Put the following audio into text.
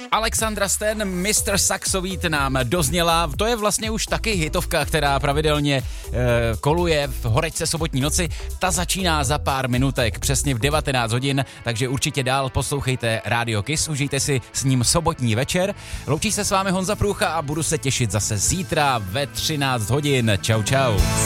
Alexandra Stan, Mr. Saxovít nám dozněla. To je vlastně už taky hitovka, která pravidelně koluje v horečce sobotní noci. Ta začíná za pár minutek, přesně v 19 hodin, takže určitě dál poslouchejte Radio Kiss, užijte si s ním sobotní večer. Loučí se s vámi Honza Průcha a budu se těšit zase zítra ve 13 hodin. Čau, čau.